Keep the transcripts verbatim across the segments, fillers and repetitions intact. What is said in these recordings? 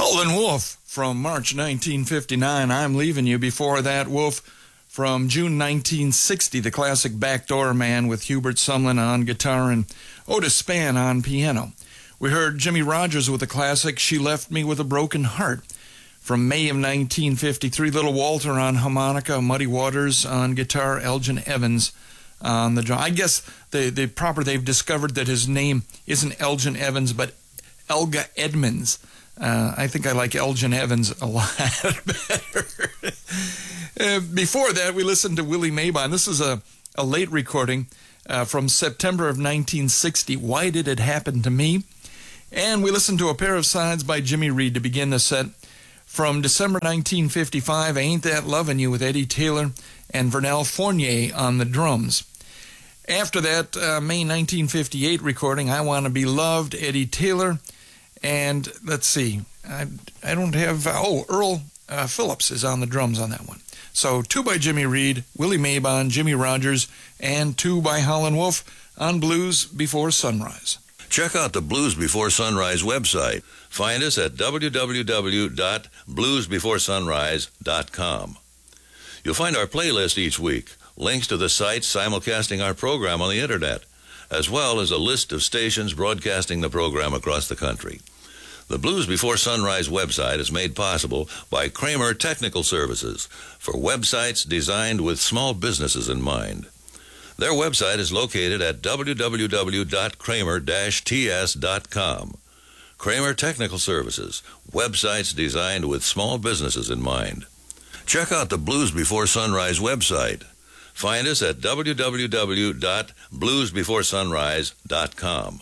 Howlin' Wolf from March nineteen fifty-nine. I'm Leaving You. Before that, Wolf from June nineteen sixty, the classic Backdoor Man with Hubert Sumlin on guitar and Otis Spann on piano. We heard Jimmie Rodgers with the classic She Left Me With a Broken Heart. From May of nineteen fifty-three, Little Walter on harmonica, Muddy Waters on guitar, Elgin Evans on the drum. I guess the, the proper, they've discovered that his name isn't Elgin Evans, but Elga Edmonds. Uh, I think I like Elgin Evans a lot better. uh, before that, we listened to Willie Mabon. This is a, a late recording uh, from September of nineteen sixty, Why Did It Happen to Me? And we listened to a pair of sides by Jimmy Reed to begin the set. From December nineteen fifty-five, Ain't That Lovin' You with Eddie Taylor and Vernal Fournier on the drums. After that, uh, May nineteen fifty-eight recording, I Want to Be Loved, Eddie Taylor. And let's see, I, I don't have, oh, Earl uh, Phillips is on the drums on that one. So two by Jimmy Reed, Willie Mabon, Jimmie Rodgers, and two by Howlin' Wolf on Blues Before Sunrise. Check out the Blues Before Sunrise website. Find us at w w w dot blues before sunrise dot com. You'll find our playlist each week, links to the sites simulcasting our program on the Internet, as well as a list of stations broadcasting the program across the country. The Blues Before Sunrise website is made possible by Kramer Technical Services for websites designed with small businesses in mind. Their website is located at w w w dot kramer dash t s dot com. Kramer Technical Services, websites designed with small businesses in mind. Check out the Blues Before Sunrise website. Find us at w w w dot blues before sunrise dot com.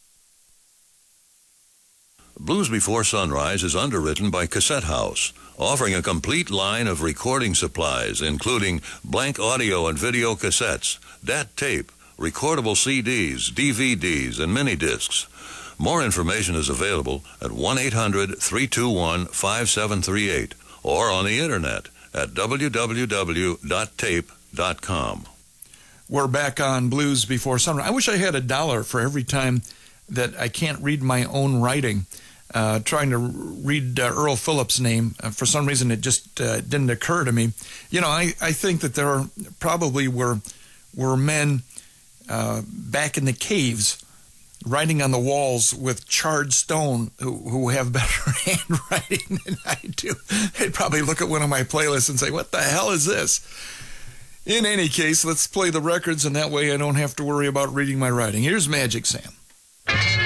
Blues Before Sunrise is underwritten by Cassette House, offering a complete line of recording supplies, including blank audio and video cassettes, D A T tape, recordable C Ds, D V Ds, and mini discs. More information is available at one eight hundred three two one five seven three eight or on the Internet at w w w dot tape dot com. We're back on Blues Before Sunrise. I wish I had a dollar for every time that I can't read my own writing. Uh, trying to read uh, Earl Phillips' name, uh, for some reason it just uh, didn't occur to me. You know, I, I think that there are, probably were were men uh, back in the caves writing on the walls with charred stone who, who have better handwriting than I do. They'd probably look at one of my playlists and say, what the hell is this? In any case, let's play the records, and that way I don't have to worry about reading my writing. Here's Magic Sam.